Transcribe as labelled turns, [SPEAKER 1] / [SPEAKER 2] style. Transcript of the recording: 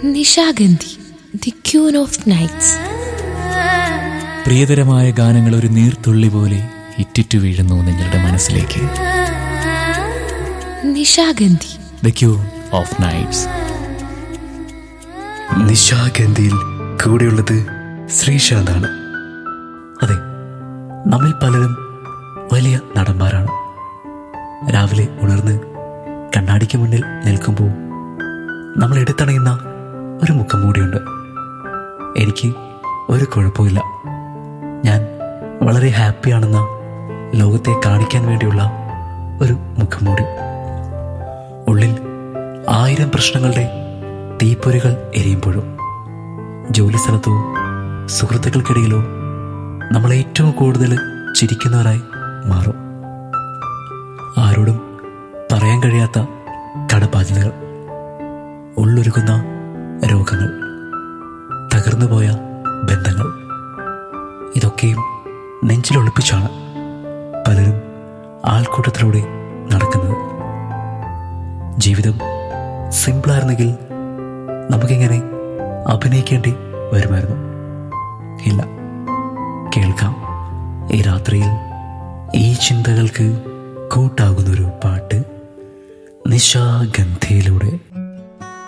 [SPEAKER 1] Nishagandhi, the queen of nights.
[SPEAKER 2] പ്രിയതരമായ ഗാനങ്ങൾ ഒരു നീർത്തുള്ളി പോലെ ഇറ്റിറ്റു വീഴുന്നു നിങ്ങളുടെ മനസ്സിലേക്ക്.
[SPEAKER 1] Nishagandhi,
[SPEAKER 2] the queen of nights.
[SPEAKER 3] നിശാഗന്ധിയിൽ കൂടെയുള്ളത് ശ്രീശാന്താണ്. അതെ, നമ്മിൽ പലരും വലിയ നടന്മാരാണ്. രാവിലെ ഉണർന്ന് കണ്ണാടിക്ക് മുന്നിൽ നിൽക്കുമ്പോൾ നമ്മൾ എടുത്തണയുന്ന ഒരു മുഖം മൂടിയുണ്ട്. എനിക്ക് ഒരു കുഴപ്പമില്ല, ഞാൻ വളരെ ഹാപ്പിയാണെന്ന ലോകത്തെ കാണിക്കാൻ വേണ്ടിയുള്ള ഒരു മുഖംമൂടി. ഉള്ളിൽ 1000 പ്രശ്നങ്ങളുടെ തീപ്പൊരികൾ എരിയുമ്പോഴും ജോലി സ്ഥലത്തോ സുഹൃത്തുക്കൾക്കിടയിലോ നമ്മൾ ഏറ്റവും കൂടുതൽ ചിരിക്കുന്നവരായി മാറും. ആരോടും പറയാൻ കഴിയാത്ത കടബാധ്യതകൾ, ഉള്ളൊരുക്കുന്ന രോഗങ്ങൾ, തകർന്നുപോയ ബന്ധങ്ങൾ, ഇതൊക്കെയും നെഞ്ചിലൊളിപ്പിച്ചാണ് പലരും ആൾക്കൂട്ടത്തിലൂടെ നടക്കുന്നത്. ജീവിതം സിമ്പിളായിരുന്നെങ്കിൽ നമുക്കിങ്ങനെ അഭിനയിക്കേണ്ടി വരുമായിരുന്നു. ഇല്ല, കേൾക്കാം ഈ രാത്രിയിൽ ഈ ചിന്തകൾക്ക് കൂട്ടാകുന്നൊരു പാട്ട് നിശാഗന്ധിയിലൂടെ.